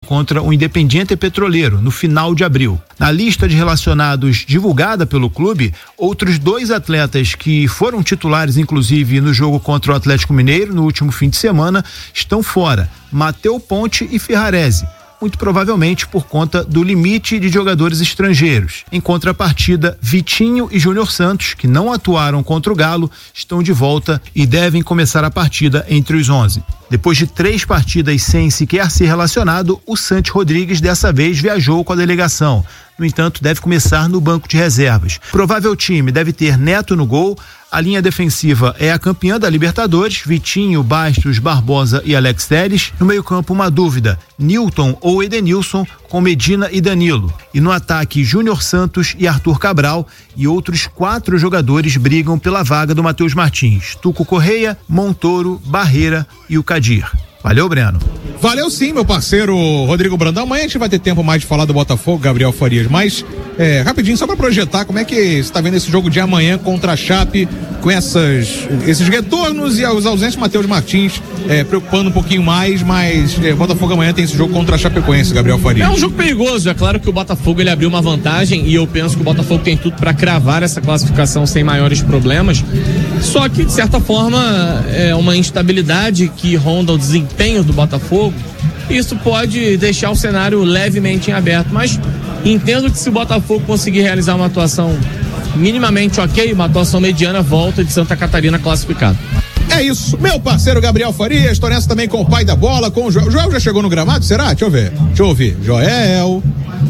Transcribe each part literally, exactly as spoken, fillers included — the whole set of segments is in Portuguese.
contra o Independiente Petroleiro, no final de abril. Na lista de relacionados divulgada pelo clube, outros dois atletas que foram titulares, inclusive, no jogo contra o Atlético Mineiro, no último fim de semana, estão fora: Matteo Ponte e Ferrarese, muito provavelmente por conta do limite de jogadores estrangeiros. Em contrapartida, Vitinho e Júnior Santos, que não atuaram contra o Galo, estão de volta e devem começar a partida entre os onze. Depois de três partidas sem sequer ser relacionado, o Santi Rodrigues dessa vez viajou com a delegação. No entanto, deve começar no banco de reservas. Provável time deve ter Neto no gol. A linha defensiva é a campeã da Libertadores: Vitinho, Bastos, Barbosa e Alex Telles. No meio-campo, uma dúvida: Nilton ou Edenilson, com Medina e Danilo. E no ataque, Júnior Santos e Arthur Cabral, e outros quatro jogadores brigam pela vaga do Matheus Martins: Tuco Correia, Montoro, Barreira e o Kadir. Valeu, Breno. Valeu sim, meu parceiro Rodrigo Brandão. Amanhã a gente vai ter tempo mais de falar do Botafogo, Gabriel Farias, mas é, rapidinho, só pra projetar, como é que você tá vendo esse jogo de amanhã contra a Chape, com essas, esses retornos e os ausentes Matheus Martins, é, preocupando um pouquinho mais, mas é, Botafogo amanhã tem esse jogo contra a Chapecoense, Gabriel Farias. É um jogo perigoso, é claro que o Botafogo ele abriu uma vantagem e eu penso que o Botafogo tem tudo pra cravar essa classificação sem maiores problemas, só que de certa forma é uma instabilidade que ronda o desempenho do Botafogo. Isso pode deixar o cenário levemente em aberto, mas entendo que se o Botafogo conseguir realizar uma atuação minimamente ok, uma atuação mediana, volta de Santa Catarina classificado. É isso, meu parceiro Gabriel Farias, estou nessa também com o pai da bola, com o Joel. O Joel já chegou no gramado, será? Deixa eu ver, deixa eu ouvir. Joel,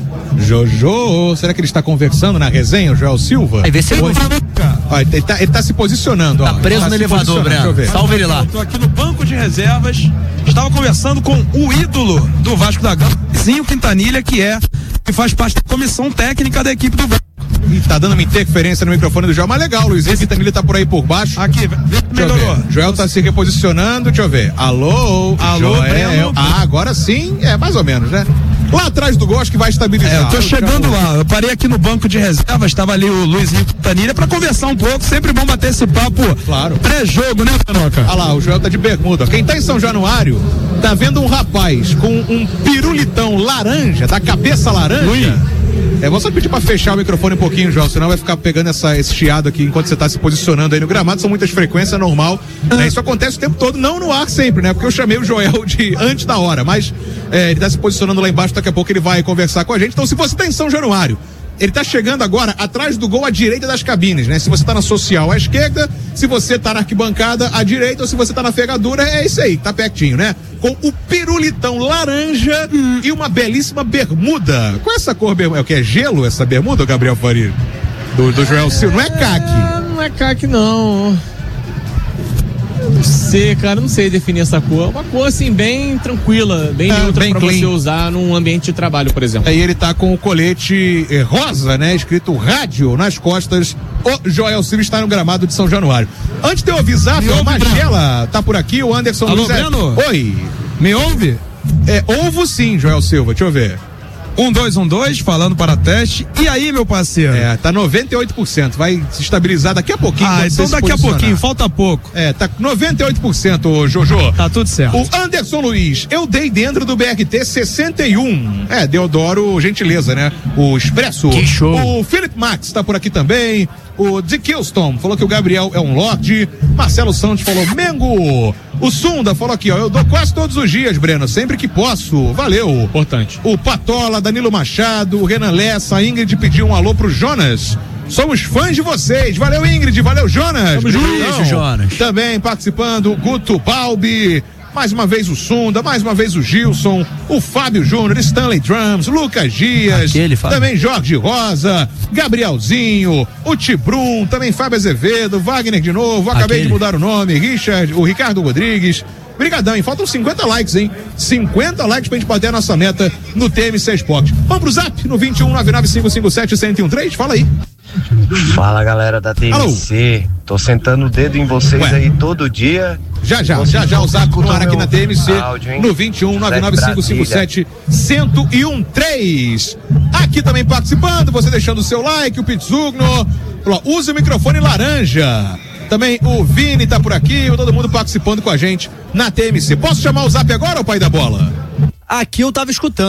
Jojo, será que ele está conversando na resenha, o Joel Silva? Aí vê se ele Hoje... ah, ele, tá, ele tá se posicionando, tá ó. preso tá no elevador, Breno. Salve ele lá. Eu tô aqui no banco de reservas, estava conversando com o ídolo do Vasco da Gama, Zinho Quintanilha, que é, que faz parte da comissão técnica da equipe do Vasco. E tá dando uma interferência no microfone do Joel, mas legal, o Luizinho Quintanilha tá por aí por baixo. Aqui, melhorou. Joel tá se reposicionando, deixa eu ver. Alô, alô, Joel. Breno. Ah, agora sim, é mais ou menos, né? Lá atrás do gol, acho que vai estabilizar. É, eu tô chegando lá, eu parei aqui no banco de reservas, estava ali o Luizinho Quintanilha pra conversar um pouco, sempre bom bater esse papo, claro, pré-jogo, né, Penoca? Olha lá, o Joel tá de bermuda. Quem tá em São Januário, tá vendo um rapaz com um pirulitão laranja, da cabeça laranja. Luiz. É, vou só pedir pra fechar o microfone um pouquinho, João, senão vai ficar pegando essa, esse chiado aqui enquanto você tá se posicionando aí no gramado. São muitas frequências, é normal, né? Isso acontece o tempo todo, não no ar sempre, né? Porque eu chamei o Joel de antes da hora, mas é, ele tá se posicionando lá embaixo, daqui a pouco ele vai conversar com a gente. Então, se você tá em São Januário, ele tá chegando agora atrás do gol à direita das cabines, né? Se você tá na social à esquerda, se você tá na arquibancada à direita, ou se você tá na fegadura, é isso aí, tá pertinho, né? Com o pirulitão laranja hum. e uma belíssima bermuda. Com essa cor, é o que? É gelo essa bermuda, Gabriel Faria? Do, do Joel Silva, não é caque? É, não é caque, não. Não sei, cara, não sei definir essa cor. Uma cor assim, bem tranquila, bem ah, neutra bem pra clean. Você usar num ambiente de trabalho, por exemplo. Aí ele tá com o colete eh, rosa, né? Escrito rádio nas costas. O Joel Silva está no gramado de São Januário. Antes de eu avisar, a Magela tá por aqui, o Anderson Alô, Luiz. Breno? Oi. Me ouve? É, ouvo sim, Joel Silva, deixa eu ver. um dois um dois, falando para teste. E aí, meu parceiro? É, tá noventa e oito por cento. Vai se estabilizar daqui a pouquinho. Ah, então daqui a pouquinho, falta pouco. É, tá noventa e oito por cento, Jojo. Tá tudo certo. O Anderson Luiz, eu dei dentro do B R T sessenta e um. É, Deodoro, gentileza, né? O Expresso. Que show. O Philip Max tá por aqui também. O Dick Kilston falou que o Gabriel é um lorde. Marcelo Santos falou Mengo. O Sunda falou aqui, ó, eu dou quase todos os dias, Breno, sempre que posso. Valeu. Importante. O Patola, Danilo Machado, o Renan Lessa, a Ingrid pediu um alô pro Jonas. Somos fãs de vocês. Valeu, Ingrid. Valeu, Jonas. Tamo junto, Jonas. Também participando, o Guto Balbi. Mais uma vez o Sunda, mais uma vez o Gilson, o Fábio Júnior, Stanley Drums, Lucas Dias, Aquele, também Jorge Rosa, Gabrielzinho, o Tibrum, também Fábio Azevedo, Wagner de novo, acabei Aquele. de mudar o nome, Richard, o Ricardo Rodrigues. Brigadão, hein? Faltam cinquenta likes, hein? cinquenta likes pra gente bater a nossa meta no T M C Esporte. Vamos pro zap no vinte e um, nove nove cinco cinco sete, um zero um três, fala aí. Fala, galera da T M C. Alô. Tô sentando o dedo em vocês Ué. aí todo dia. Já, já, já, já, o zap no ar aqui na T M C, áudio, no vinte e um, nove nove cinco cinco sete, um zero um três. Aqui também participando, você deixando o seu like, o Pizzugno, use o microfone laranja. Também o Vini tá por aqui, todo mundo participando com a gente na T M C. Posso chamar o zap agora, o pai da bola? Aqui eu tava escutando.